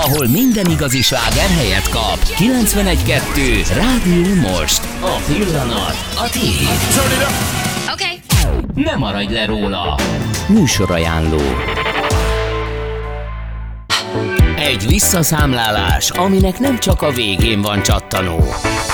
ahol minden igazi sláger helyet kap. 91.2 Rádió Most. A pillanat a tiéd. Okay. Ne maradj le róla. Műsorajánló. Egy visszaszámlálás, aminek nem csak a végén van csattanó.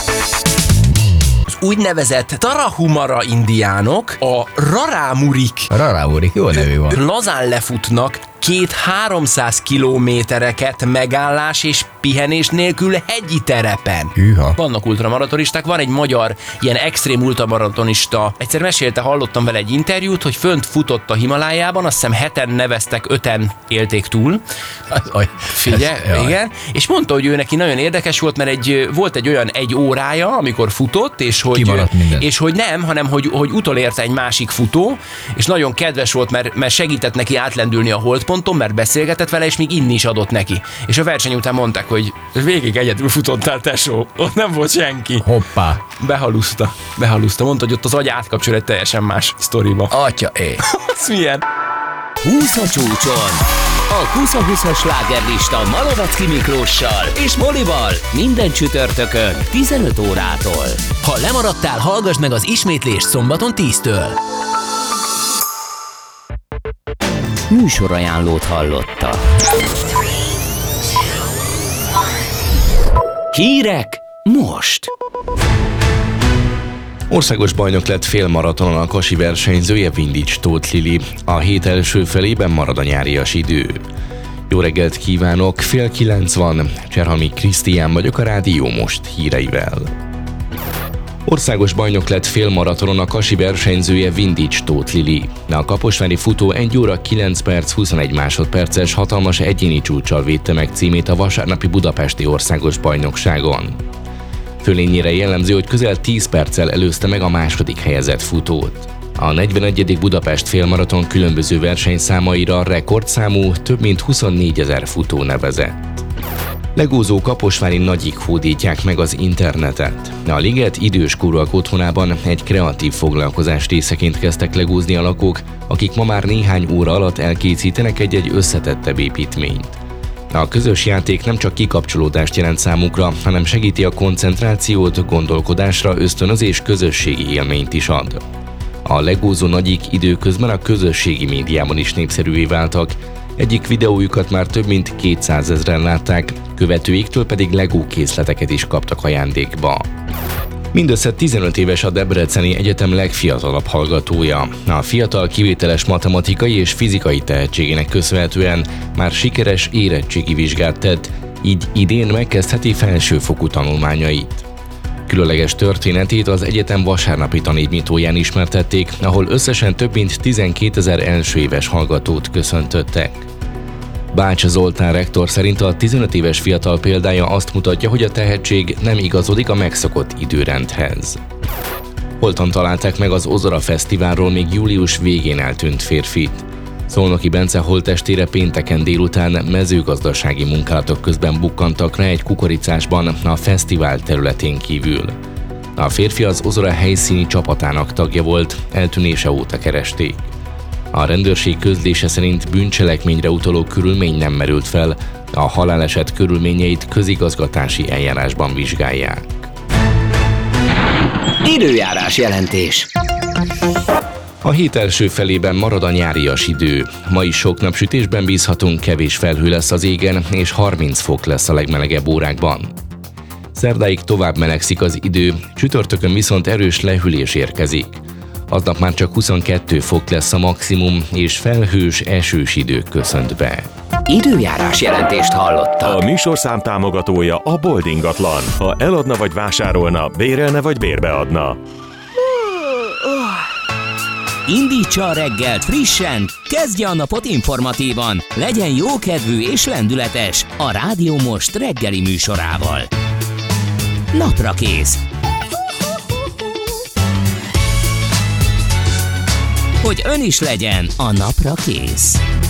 Az úgynevezett Tarahumara indiánok, a Rarámurik. Rarámurik, jó nevű van. Lazán lefutnak 200-300 kilométereket megállás és pihenés nélkül hegyi terepen. Hűha. Vannak ultramaratonisták, van egy magyar ilyen extrém ultramaratonista. Egyszer hallottam vele egy interjút, hogy fönt futott a Himalájában, azt hiszem 7-en neveztek, 5-en élték túl. Figyelj, igen. És mondta, hogy ő neki nagyon érdekes volt, mert volt egy olyan 1 órája, amikor futott, és hogy nem, hanem hogy utolérte egy másik futó, és nagyon kedves volt, mert segített neki átlendülni a holdponton, mert beszélgetett vele, és még inni is adott neki. És a verseny után mondták, hogy végig egyedül futottál, tesó. Ott nem volt senki. Hoppá. Behaluszta. Mondta, hogy ott az agy átkapcsol egy teljesen más sztoriba. Atya, Az milyen? 20 a csúcson. A 20-20-as slágerlista Malovacki Miklóssal és Molival minden csütörtökön 15 órától. Ha lemaradtál, hallgass meg az ismétlést szombaton 10-től. Műsorajánlót hallotta. Hírek most. Országos bajnok lett félmaratonon a kasi versenyzője Vindics Tóth Lili. A hét első felében marad a nyárias idő. Jó reggelt kívánok, 8:30 van. Cserhalmi Krisztián vagyok a Rádió Most híreivel. Országos bajnok lett félmaratonon a kasi versenyzője Vindics Tóth Lili. A kaposvári futó 1 óra 9 perc 21 másodperces hatalmas egyéni csúccsal védte meg címét a vasárnapi budapesti országos bajnokságon. Fölényére jellemző, hogy közel 10 perccel előzte meg a második helyezett futót. A 41. Budapest félmaraton különböző versenyszámaira rekordszámú több mint 24 000 futó nevezett. Legózó kaposvári nagyik hódítják meg az internetet. A liget időskorúak otthonában egy kreatív foglalkozás részeként kezdtek legózni a lakók, akik ma már néhány óra alatt elkészítenek egy összetettebb építményt. A közös játék nem csak kikapcsolódást jelent számukra, hanem segíti a koncentrációt, gondolkodásra ösztönöz és közösségi élményt is ad. A legózó nagyik időközben a közösségi médiában is népszerűvé váltak, egyik videójukat már több mint 200 000-en látták, követőiktől pedig Lego készleteket is kaptak ajándékba. Mindössze 15 éves a Debreceni Egyetem legfiatalabb hallgatója. A fiatal kivételes matematikai és fizikai tehetségének köszönhetően már sikeres érettségi vizsgát tett, így idén megkezdheti felsőfokú tanulmányait. Különleges történetét az egyetem vasárnapi tanítmítóján ismertették, ahol összesen több mint 12 000 első éves hallgatót köszöntöttek. Bács Zoltán rektor szerint a 15 éves fiatal példája azt mutatja, hogy a tehetség nem igazodik a megszokott időrendhez. Holtan találták meg az Ozora Fesztiválról még július végén eltűnt férfit. Szolnoki Bence holttestére pénteken délután mezőgazdasági munkálatok közben bukkantak rá egy kukoricásban a fesztivál területén kívül. A férfi az Ozora helyszíni csapatának tagja volt, eltűnése óta keresték. A rendőrség közlése szerint bűncselekményre utaló körülmény nem merült fel, a haláleset körülményeit közigazgatási eljárásban vizsgálják. Időjárás jelentés. A hét első felében marad a nyárias idő. Ma is sok napsütésben bízhatunk, kevés felhő lesz az égen, és 30 fok lesz a legmelegebb órákban. Szerdáig tovább melegszik az idő, csütörtökön viszont erős lehűlés érkezik. Aznap már csak 22 fok lesz a maximum, és felhős, esős idő köszönt be. Időjárás jelentést hallottak. A műsorszám támogatója a Bold ingatlan. Ha eladna vagy vásárolna, bérelne vagy bérbeadna. Indítsa a reggelt frissen, kezdje a napot informatívan, legyen jókedvű és lendületes a Rádió Most reggeli műsorával. Naprakész. Hogy ön is legyen a napra kész.